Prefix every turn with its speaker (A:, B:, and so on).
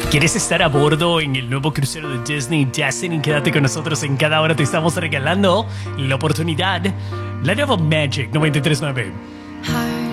A: ¿Quieres estar a bordo en el nuevo crucero de Disney Destiny? Quédate con nosotros, en cada hora te estamos regalando la oportunidad. La nueva Magic 93.9.